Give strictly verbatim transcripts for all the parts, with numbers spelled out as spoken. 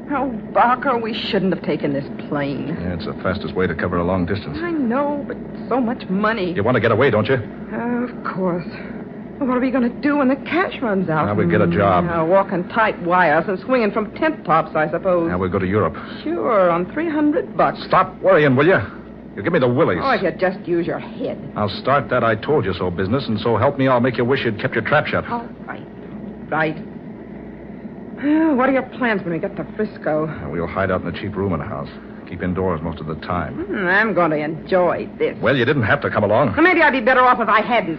Oh, Barker, we shouldn't have taken this plane. Yeah, it's the fastest way to cover a long distance. I know, but so much money. You want to get away, don't you? Uh, of course. What are we going to do when the cash runs out? Now we get a job. Uh, walking tight wires and swinging from tent tops, I suppose. Now we'll go to Europe. Sure, on three hundred bucks. Stop worrying, will you? You give me the willies. Oh, if you just use your head. I'll start that I told you so business, and so help me, I'll make you wish you'd kept your trap shut. All right. Right. Uh, what are your plans when we get to Frisco? Uh, we'll hide out in a cheap room in the house. Keep indoors most of the time. Hmm, I'm going to enjoy this. Well, you didn't have to come along. Well, maybe I'd be better off if I hadn't.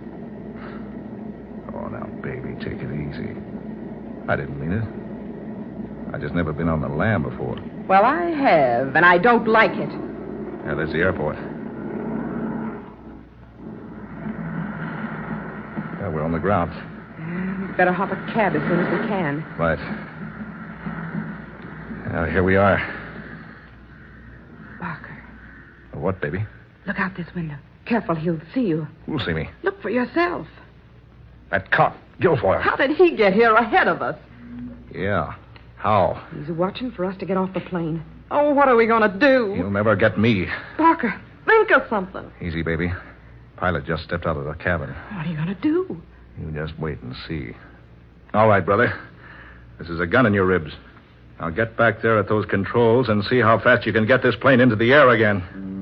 Oh, now, baby, take it easy. I didn't mean it. I just never been on the lam before. Well, I have, and I don't like it. Yeah, there's the airport. Yeah, we're on the ground. Uh, better hop a cab as soon as we can. Right. Now, here we are. Barker, What, baby? look out this window. Careful, he'll see you. Who'll see me? Look for yourself. That cop, Guilfoyle. How did he get here ahead of us? Yeah. How? He's watching for us to get off the plane. Oh, what are we going to do? You'll never get me. Barker, think of something. Easy, baby. Pilot just stepped out of the cabin. What are you going to do? You just wait and see. All right, brother. This is a gun in your ribs. Now get back there at those controls and see how fast you can get this plane into the air again.